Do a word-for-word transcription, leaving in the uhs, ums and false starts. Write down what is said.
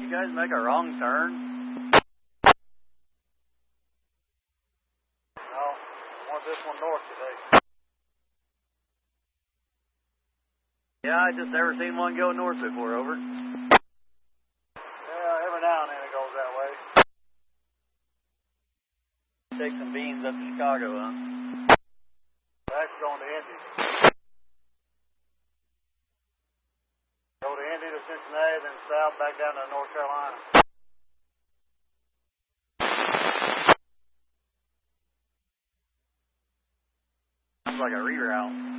you guys make a wrong turn? No, I want this one north today. Yeah, I just never seen one go north before, over. Yeah, every now and then it goes that way. Take some beans up to Chicago, huh? That's going to Indy. Go to Indy to Cincinnati, then south back down to North Carolina. It's like a reroute.